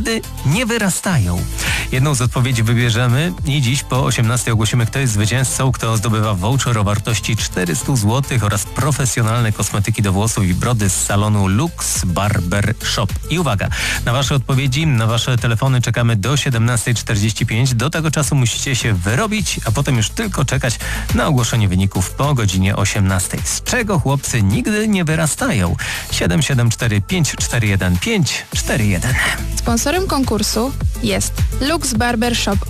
nigdy nie wyrastają? Jedną z odpowiedzi wybierzemy i dziś po 18 ogłosimy, kto jest zwycięzcą, kto zdobywa voucher o wartości 400 zł oraz profesjonalne kosmetyki do włosów i brody z salonu Lux Barber Shop. I uwaga, na wasze odpowiedzi, na wasze telefony czekamy do 17:45. Do tego czasu musicie się wyrobić, a potem już tylko czekać na ogłoszenie wyników po godzinie 18. Z czego chłopcy nigdy nie wyrastają? 774 541 541. Sponsorem konkursu jest Lux Barber Shop